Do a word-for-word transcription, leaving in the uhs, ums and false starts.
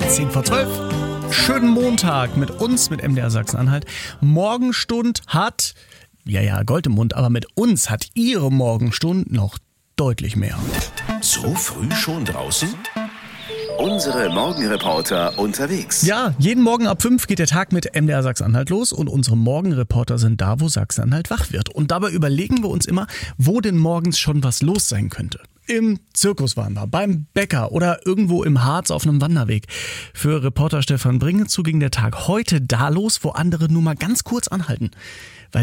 zehn vor zwölf. Schönen Montag mit uns, mit M D R Sachsen-Anhalt. Morgenstund hat, ja, ja, Gold im Mund, aber mit uns hat Ihre Morgenstund noch deutlich mehr. So früh schon draußen? Unsere Morgenreporter unterwegs. Ja, jeden Morgen ab fünf geht der Tag mit M D R Sachsen-Anhalt los und unsere Morgenreporter sind da, wo Sachsen-Anhalt wach wird. Und dabei überlegen wir uns immer, wo denn morgens schon was los sein könnte. Im Zirkus waren wir, beim Bäcker oder irgendwo im Harz auf einem Wanderweg. Für Reporter Stefan Bringezu ging der Tag heute da los, wo andere nur mal ganz kurz anhalten. Weil